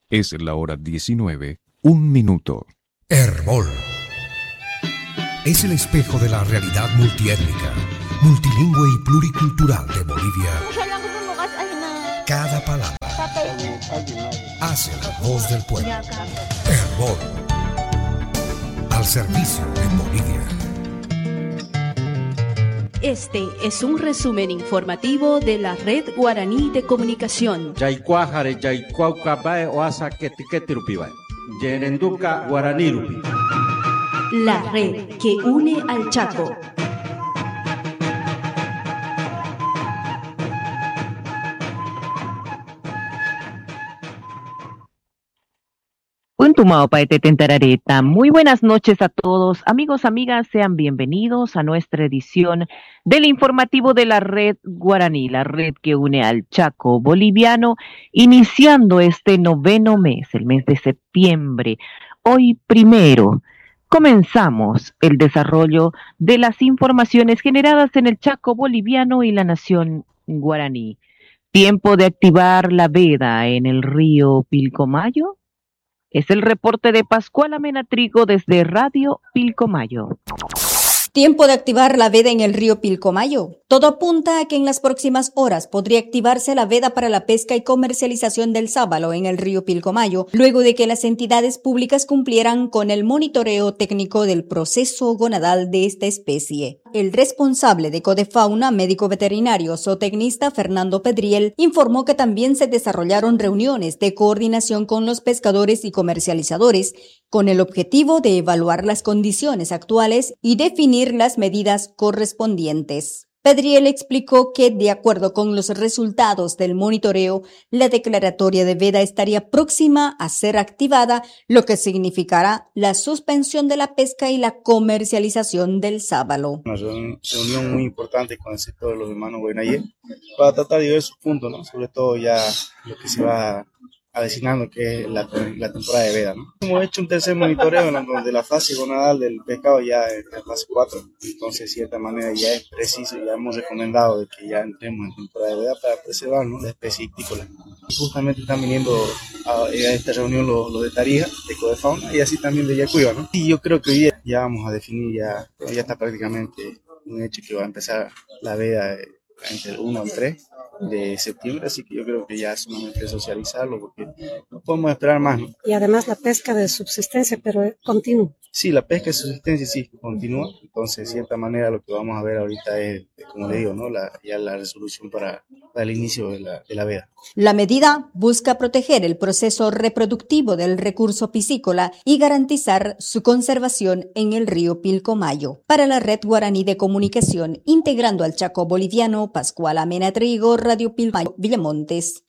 Es la hora 19, 1 minuto. Herbol es el espejo de la realidad multiétnica, multilingüe y pluricultural de Bolivia. Cada palabra hace la voz del pueblo. Herbol, al servicio de Bolivia. Este es un resumen informativo de la Red Guaraní de Comunicación. La red que une al Chaco. Muy buenas noches a todos, amigos, amigas, sean bienvenidos a nuestra edición del informativo de la Red Guaraní, la red que une al Chaco boliviano, iniciando este 9º mes, el mes de septiembre. Hoy primero comenzamos el desarrollo de las informaciones generadas en el Chaco boliviano y la nación guaraní. Tiempo de activar la veda en el río Pilcomayo. Es el reporte de Pascuala Menatrigo desde Radio Pilcomayo. Tiempo de activar la veda en el río Pilcomayo. Todo apunta a que en las próximas horas podría activarse la veda para la pesca y comercialización del sábalo en el río Pilcomayo, luego de que las entidades públicas cumplieran con el monitoreo técnico del proceso gonadal de esta especie. El responsable de Codefauna, médico veterinario zootecnista Fernando Pedriel, informó que también se desarrollaron reuniones de coordinación con los pescadores y comercializadores con el objetivo de evaluar las condiciones actuales y definir las medidas correspondientes. Pedriel explicó que, de acuerdo con los resultados del monitoreo, la declaratoria de veda estaría próxima a ser activada, lo que significará la suspensión de la pesca y la comercialización del sábalo. Una reunión muy importante con el sector de los hermanos Guaynayé para tratar diversos puntos, ¿no? Sobre todo ya lo que se va avecinando, que es la temporada de veda, ¿no? Hemos hecho un tercer monitoreo donde la fase gonadal del pescado ya es la fase 4, entonces de cierta manera ya es preciso, ya hemos recomendado de que ya entremos en temporada de veda para preservar, ¿no?, la especie hictícola. Justamente están viniendo a esta reunión los de Tarija, de Codefauna, y así también de Yacuiba, ¿no? Y yo creo que hoy ya vamos a definir, ya está prácticamente un hecho que va a empezar la veda entre el 1 al 3 de septiembre, así que yo creo que ya es momento de socializarlo porque no podemos esperar más, ¿no? Y además la pesca de subsistencia, pero continua. Sí, la pesca de subsistencia sí, continúa, entonces de cierta manera lo que vamos a ver ahorita es, como le digo, ¿no?, ya la resolución para el inicio de la veda. La medida busca proteger el proceso reproductivo del recurso piscícola y garantizar su conservación en el río Pilcomayo. Para la Red Guaraní de Comunicación, integrando al Chaco boliviano, Pascuala Menatrigo, Radio Pilcomayo, Villamontes.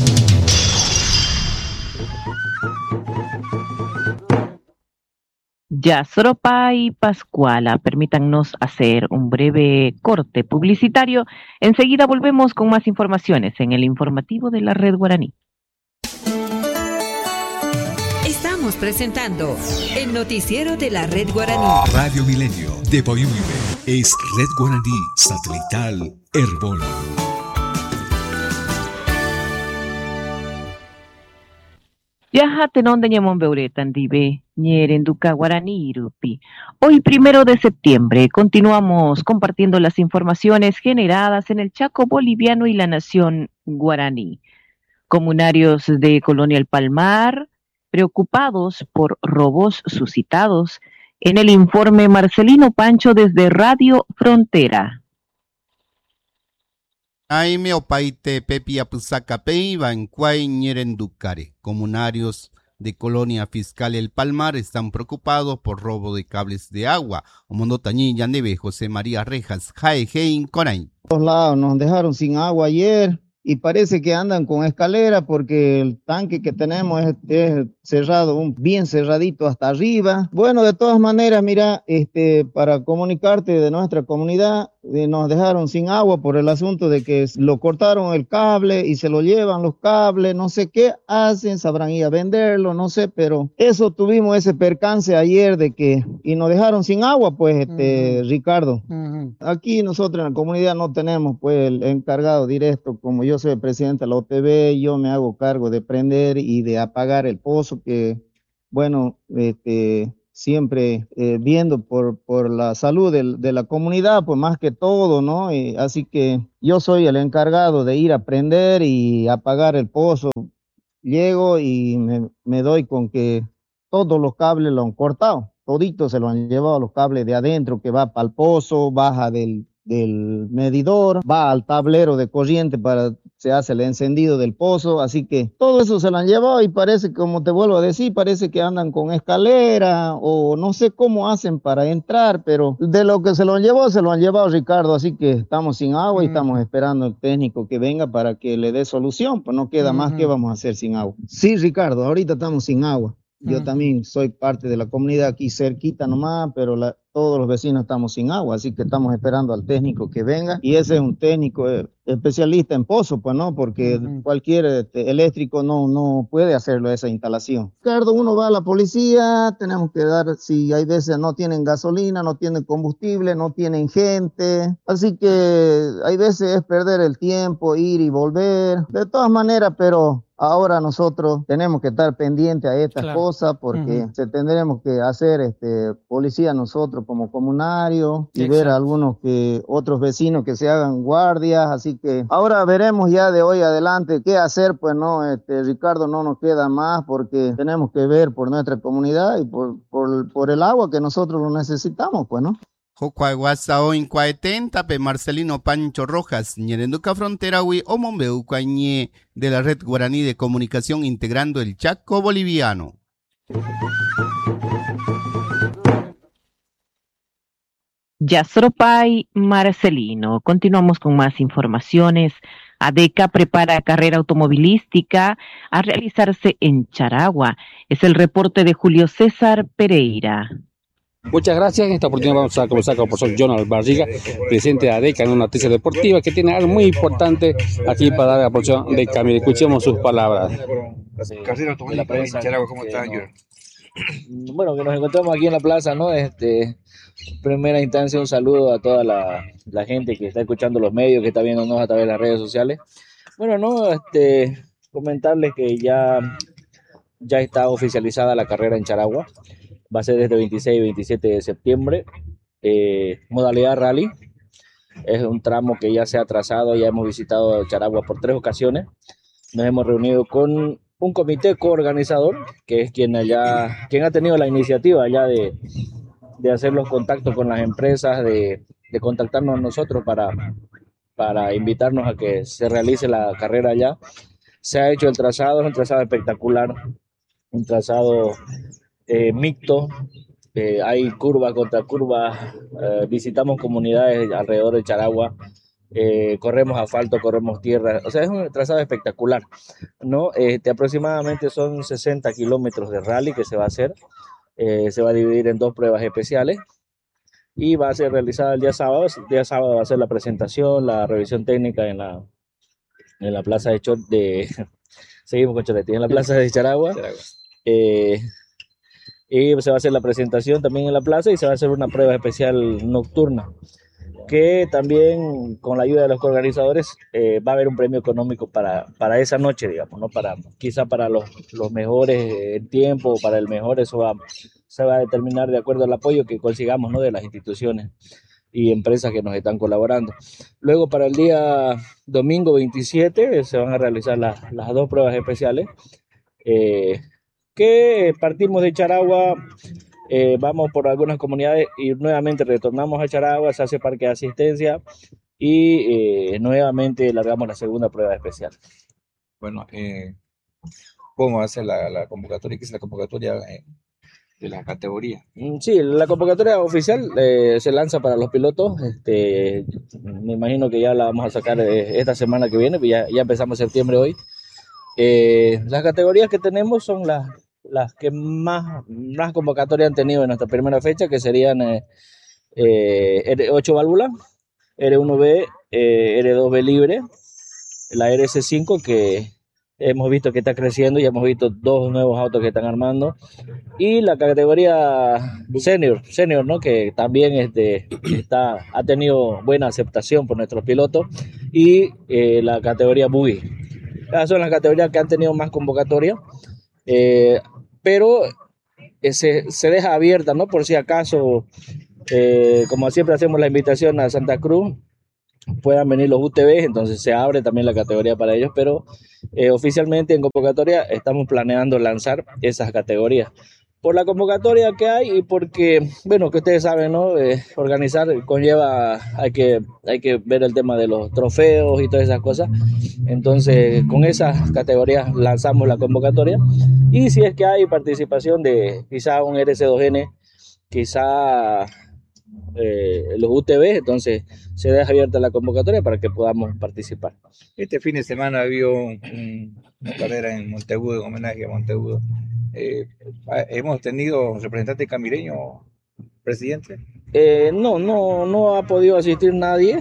Yasropa y Pascuala, permítannos hacer un breve corte publicitario. Enseguida volvemos con más informaciones en el informativo de la Red Guaraní. Estamos presentando el noticiero de la Red Guaraní. Radio Milenio de Bolivia es Red Guaraní Satelital Herbol. Yaja tenón de ñamón beuretan dibe, ñerenduca guaraní irupi. Hoy 1 de septiembre continuamos compartiendo las informaciones generadas en el Chaco boliviano y la nación guaraní. Comunarios de Colonia El Palmar, preocupados por robos suscitados en el informe Marcelino Pancho desde Radio Frontera. Aime opaite pepia pusaca peiva en cuay ñerenducare. Comunarios de Colonia Fiscal El Palmar están preocupados por robo de cables de agua. Omondo Tañí Yaneve, José María Rejas, Jaejein Conain. Todos lados nos dejaron sin agua ayer y parece que andan con escalera porque el tanque que tenemos es cerrado, bien cerradito hasta arriba. Bueno, de todas maneras, mira, para comunicarte de nuestra comunidad, nos dejaron sin agua por el asunto de que lo cortaron el cable y se lo llevan los cables, no sé qué hacen, sabrán ir a venderlo, no sé, pero eso tuvimos ese percance ayer de que, y nos dejaron sin agua, pues, Ricardo. Aquí nosotros en la comunidad no tenemos, pues, el encargado directo, como yo soy el presidente de la OTB, yo me hago cargo de prender y de apagar el pozo que, bueno, siempre viendo por la salud de la comunidad, pues más que todo, ¿no? Así que yo soy el encargado de ir a prender y apagar el pozo. Llego y me doy con que todos los cables lo han cortado, toditos se lo han llevado, los cables de adentro que va para el pozo, baja del medidor, va al tablero de corriente se hace el encendido del pozo, así que todo eso se lo han llevado y parece, como te vuelvo a decir, parece que andan con escalera o no sé cómo hacen para entrar, pero de lo que se lo han llevado Ricardo, así que estamos sin agua y estamos esperando el técnico que venga para que le dé solución, pues no queda más que vamos a hacer sin agua. Sí, Ricardo, ahorita estamos sin agua. Yo también soy parte de la comunidad aquí cerquita nomás, pero todos los vecinos estamos sin agua, así que estamos esperando al técnico que venga. Y ese es un técnico especialista en pozo, pues no, porque cualquier eléctrico no puede hacerlo esa instalación. Ricardo, uno va a la policía, tenemos que dar, si hay veces no tienen gasolina, no tienen combustible, no tienen gente, así que hay veces es perder el tiempo, ir y volver, de todas maneras, pero ahora nosotros tenemos que estar pendientes a estas cosas porque tendremos que hacer policía nosotros como comunarios y ver a otros vecinos que se hagan guardias, así que ahora veremos ya de hoy adelante qué hacer, pues no, Ricardo, no nos queda más porque tenemos que ver por nuestra comunidad y por el agua que nosotros lo necesitamos, pues no. Jocuaguasao en Cuaetenta, pe Marcelino Pancho Rojas, Ñerenduca Fronterawi, Omombeu Cuañe de la Red Guaraní de Comunicación integrando el Chaco boliviano. Yasropay Marcelino. Continuamos con más informaciones. ADECA prepara carrera automovilística a realizarse en Charagua. Es el reporte de Julio César Pereira. Muchas gracias. En esta oportunidad vamos a conversar con el profesor Jonald Barriga, presidente de ADECA, en una noticia deportiva que tiene algo muy importante aquí para dar a la porción de Camilo. Escuchemos sus palabras. Carrera automovilística en Charagua, ¿cómo está, Jonald? Bueno, que nos encontramos aquí en la plaza, ¿no? Primera instancia, un saludo a toda la gente que está escuchando los medios, que está viéndonos a través de las redes sociales. Bueno, ¿no? Comentarles que ya está oficializada la carrera en Charagua. Va a ser desde 26 y 27 de septiembre. Modalidad rally. Es un tramo que ya se ha trazado, ya hemos visitado Charagua por 3 ocasiones. Nos hemos reunido con un comité coorganizador, que es quien ha tenido la iniciativa ya de hacer los contactos con las empresas, de contactarnos nosotros para invitarnos a que se realice la carrera allá. Se ha hecho el trazado, es un trazado espectacular, un trazado mixto, hay curvas contra curvas, visitamos comunidades alrededor de Charagua, corremos asfalto, corremos tierra, o sea, es un trazado espectacular, ¿no? Aproximadamente son 60 kilómetros de rally que se va a hacer, se va a dividir en 2 pruebas especiales y va a ser realizada el día sábado. El día sábado va a ser la presentación, la revisión técnica en la plaza seguimos con Choretti, en la plaza de Charagua. Y se va a hacer la presentación también en la plaza y se va a hacer una prueba especial nocturna, que también con la ayuda de los organizadores va a haber un premio económico para esa noche, digamos, ¿no? Quizá para los mejores en tiempo, para el mejor, eso se va a determinar de acuerdo al apoyo que consigamos, ¿no? De las instituciones y empresas que nos están colaborando. Luego, para el día domingo 27 se van a realizar las 2 pruebas especiales, que partimos de Charagua, vamos por algunas comunidades y nuevamente retornamos a Charagua, se hace parque de asistencia y nuevamente largamos la segunda prueba especial. Bueno, ¿cómo va a ser la convocatoria? ¿Qué es la convocatoria de la categoría? Sí, la convocatoria oficial se lanza para los pilotos. Me imagino que ya la vamos a sacar esta semana que viene, ya empezamos septiembre hoy. Las categorías que tenemos son las que más convocatoria han tenido en nuestra primera fecha, que serían 8 válvulas, R1B, R2B libre, la RS5 que hemos visto que está creciendo, ya hemos visto 2 nuevos autos que están armando, y la categoría senior, ¿no? Que también ha tenido buena aceptación por nuestros pilotos, y la categoría buggy. Esas son las categorías que han tenido más convocatoria, pero se deja abierta, ¿no? Por si acaso, como siempre hacemos la invitación a Santa Cruz, puedan venir los UTV, entonces se abre también la categoría para ellos, pero oficialmente en convocatoria estamos planeando lanzar esas categorías. Por la convocatoria que hay y porque, bueno, que ustedes saben, ¿no? Organizar conlleva, hay que ver el tema de los trofeos y todas esas cosas. Entonces, con esas categorías lanzamos la convocatoria. Y si es que hay participación de quizá un RC2N, quizá los UTV, entonces se deja abierta la convocatoria para que podamos participar. Este fin de semana había una carrera en Monteagudo, en homenaje a Monteagudo. ¿Hemos tenido representante camireño, presidente? No ha podido asistir nadie.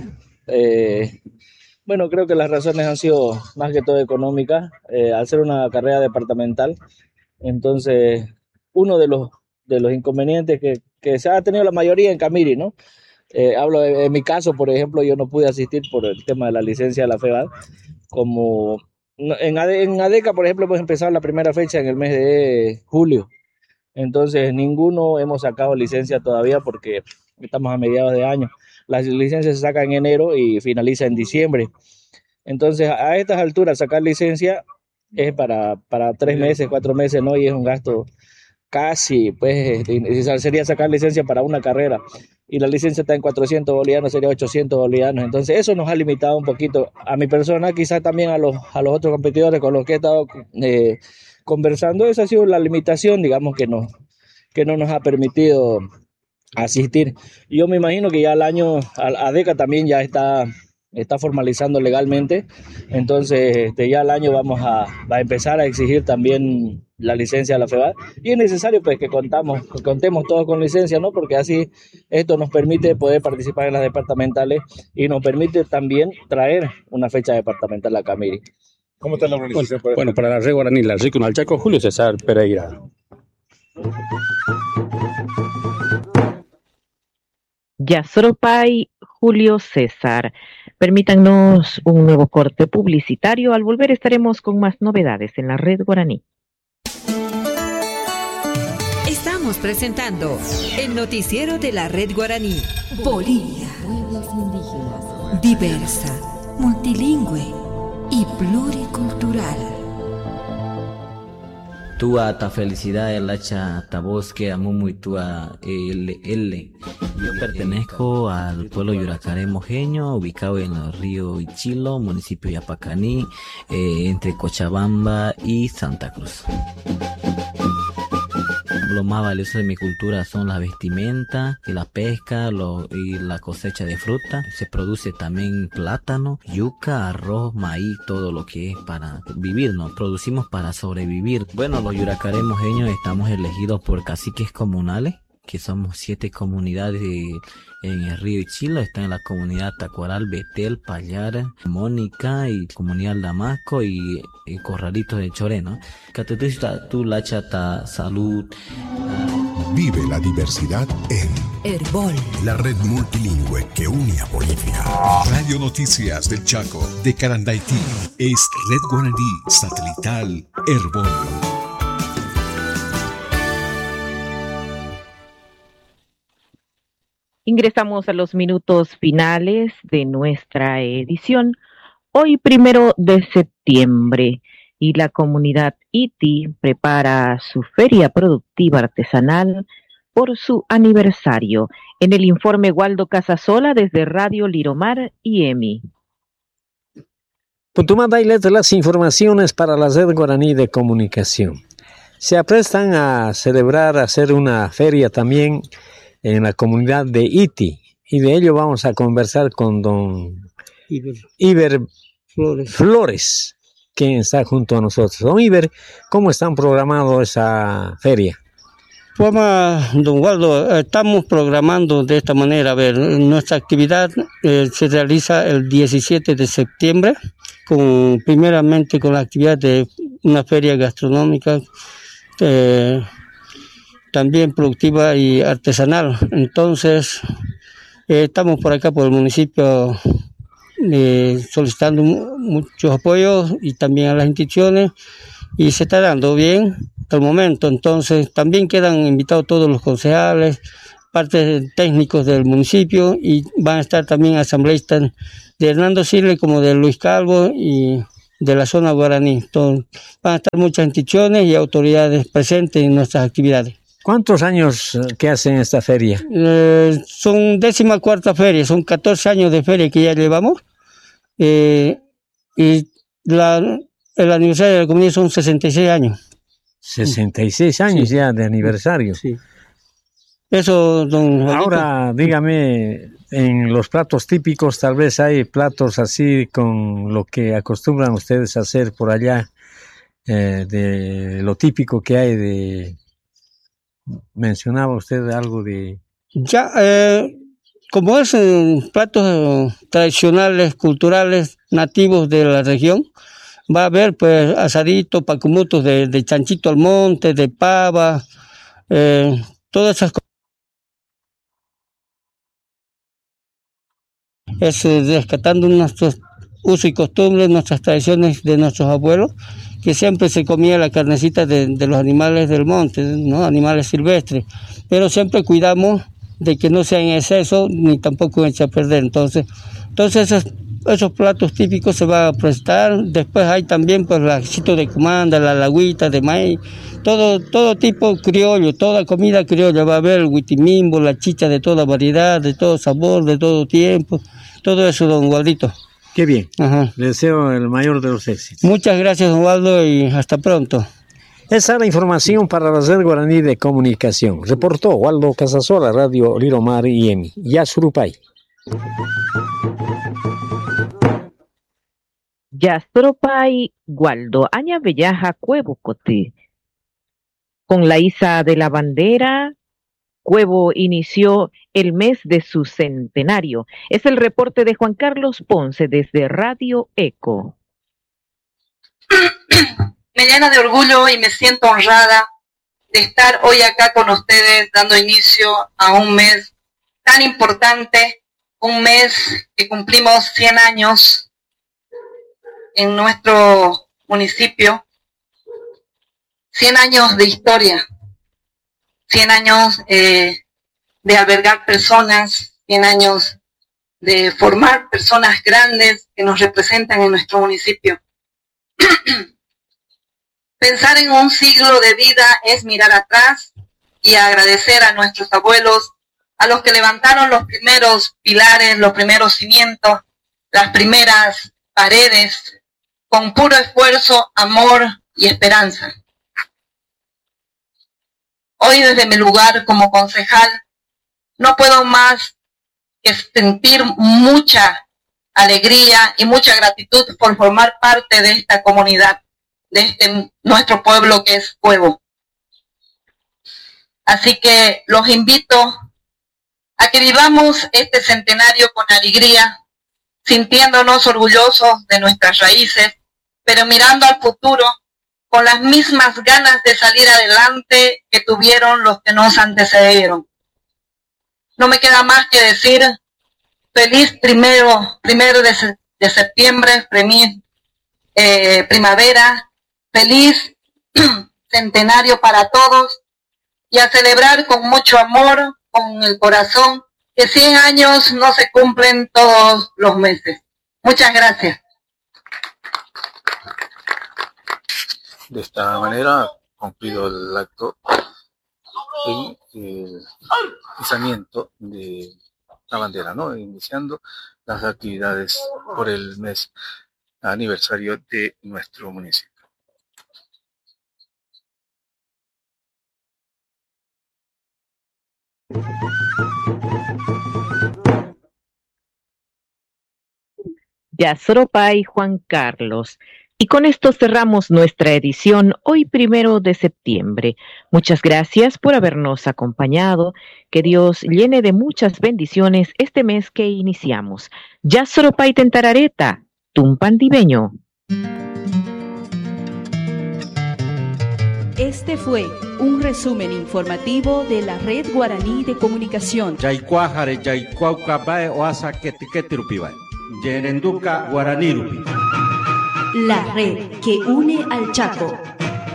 Bueno, creo que las razones han sido más que todo económicas. Al ser una carrera departamental, entonces uno de los inconvenientes que se ha tenido la mayoría en Camiri, ¿no? Hablo en mi caso, por ejemplo, yo no pude asistir por el tema de la licencia de la FEBAD. Como en ADECA, por ejemplo, hemos empezado la primera fecha en el mes de julio. Entonces, ninguno hemos sacado licencia todavía porque estamos a mediados de año. Las licencias se sacan en enero y finaliza en diciembre. Entonces, a estas alturas, sacar licencia es para 3 meses, 4 meses, ¿no? Y es un gasto casi, pues, sería sacar licencia para una carrera. Y la licencia está en 400 bolivianos, sería 800 bolivianos. Entonces, eso nos ha limitado un poquito a mi persona, quizás también a los otros competidores con los que he estado conversando. Esa ha sido la limitación, digamos, que no nos ha permitido asistir. Yo me imagino que ya al año, ADECA también ya está formalizando legalmente, entonces ya al año va a empezar a exigir también la licencia de la FEBAD, y es necesario pues que contemos todos con licencia, ¿no? Porque así esto nos permite poder participar en las departamentales y nos permite también traer una fecha departamental a Camiri. ¿Cómo está la organización? Bueno, para la Red Guaraní, la Rico al Chaco, Julio César Pereira. Yasropay, Julio César. Permítanos un nuevo corte publicitario. Al volver estaremos con más novedades en la Red Guaraní. Estamos presentando el noticiero de la Red Guaraní. Bolivia, pueblos indígenas, diversa, multilingüe y pluricultural. Tua ta felicidad el hacha ta bosque amumu tua l. Yo pertenezco al pueblo Yuracare mojeño, ubicado en el río Ichilo, municipio de Yapacaní, entre Cochabamba y Santa Cruz. Lo más valioso de mi cultura son las vestimentas, y la pesca y la cosecha de fruta. Se produce también plátano, yuca, arroz, maíz, todo lo que es para vivir, ¿no? Producimos para sobrevivir. Bueno, los Yuracare mojeños estamos elegidos por caciques comunales, que somos 7 comunidades en el río Ichilo. Están en la comunidad Tacuaral, Betel, Payara, Mónica y comunidad Damasco y Corralito de Choreno. Catetusta tu lachata salud. Vive la diversidad en Herbol, la red multilingüe que une a Bolivia. Radio Noticias del Chaco, de Carandaití, es Red Guaraní Satelital Herbol. Ingresamos a los minutos finales de nuestra edición. Hoy 1 de septiembre y la comunidad Iti prepara su feria productiva artesanal por su aniversario. En el informe Waldo Casasola desde Radio Liromar y EMI. Puntumandailes de las informaciones para la Red Guaraní de Comunicación. Se aprestan a celebrar, a hacer una feria también en la comunidad de Iti, y de ello vamos a conversar con don Iber Flores, quien está junto a nosotros. Don Iber, ¿cómo están programado esa feria? Don Waldo, estamos programando de esta manera. A ver, nuestra actividad se realiza el 17 de septiembre, primeramente con la actividad de una feria gastronómica, también productiva y artesanal. Entonces, estamos por acá, por el municipio, solicitando muchos apoyos y también a las instituciones, y se está dando bien hasta el momento. Entonces también quedan invitados todos los concejales, partes técnicos del municipio, y van a estar también asambleístas de Hernando Siles como de Luis Calvo y de la zona guaraní. Entonces, van a estar muchas instituciones y autoridades presentes en nuestras actividades. ¿Cuántos años que hacen esta feria? Son 14ª feria, son 14 años de feria que ya llevamos, y el aniversario de la comunidad son 66 años. 66 años sí. Ya de aniversario. Sí. Eso, don Juanito. Ahora, dígame, en los platos típicos tal vez hay platos así con lo que acostumbran ustedes a hacer por allá, de lo típico que hay de... Mencionaba usted algo de... Ya, como es platos tradicionales, culturales, nativos de la región, va a haber pues asadito, pacumutos de chanchito al monte, de pava, todas esas cosas. Es rescatando nuestros usos y costumbres, nuestras tradiciones de nuestros abuelos, que siempre se comía la carnecita de los animales del monte, ¿no? Animales silvestres, pero siempre cuidamos de que no sea en exceso ni tampoco eche a perder. Entonces esos platos típicos se van a prestar. Después hay también pues lachito de comanda, la lagüita de maíz, todo tipo criollo, toda comida criolla. Va a haber el huitimimbo, la chicha de toda variedad, de todo sabor, de todo tiempo, todo eso, don Waldito. Qué bien. Ajá. Le deseo el mayor de los éxitos. Muchas gracias, don Waldo, y hasta pronto. Esa es la información para la Red Guaraní de Comunicación. Reportó Waldo Casasola, Radio Liromar y EMI. Yasurupay. Yasurupay, Waldo, Aña Bellaja, Cuevo-Cote. Con la Isa de la Bandera, Cuevo inició el mes de su centenario. Es el reporte de Juan Carlos Ponce desde Radio Eco. Me llena de orgullo y me siento honrada de estar hoy acá con ustedes dando inicio a un mes tan importante, un mes que cumplimos 100 años en nuestro municipio, 100 años de historia, 100 años de albergar personas, 100 años de formar personas grandes que nos representan en nuestro municipio. Pensar en un siglo de vida es mirar atrás y agradecer a nuestros abuelos, a los que levantaron los primeros pilares, los primeros cimientos, las primeras paredes, con puro esfuerzo, amor y esperanza. Hoy desde mi lugar como concejal no puedo más que sentir mucha alegría y mucha gratitud por formar parte de esta comunidad, de nuestro pueblo que es Cuevo. Así que los invito a que vivamos este centenario con alegría, sintiéndonos orgullosos de nuestras raíces, pero mirando al futuro con las mismas ganas de salir adelante que tuvieron los que nos antecedieron. No me queda más que decir feliz primero de septiembre, feliz primavera, feliz centenario para todos, y a celebrar con mucho amor, con el corazón, que 100 años no se cumplen todos los meses. Muchas gracias. De esta manera concluido el acto y el izamiento de la bandera, ¿no? Iniciando las actividades por el mes aniversario de nuestro municipio. Yasurupay, Juan Carlos. Y con esto cerramos nuestra edición hoy 1 de septiembre. Muchas gracias por habernos acompañado. Que Dios llene de muchas bendiciones este mes que iniciamos. Yasoropai tentarareta, tumpandibeño. Este fue un resumen informativo de la Red Guaraní de Comunicación. Yaycuajare yaycuaucabae oasa ketiketirupibae. Yerenduca Guaraní. La red que une al Chaco.